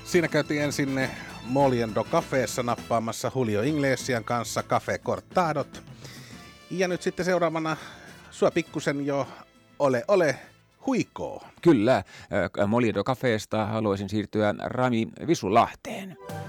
Siinä käytiin ensin Moliendo Cafeessa nappaamassa Julio Iglesian kanssa Café Cortadot. Ja nyt sitten seuraavana sua pikkusen jo ole huikoo. Kyllä, Moliendo Cafeesta haluaisin siirtyä Rami Visulahteen.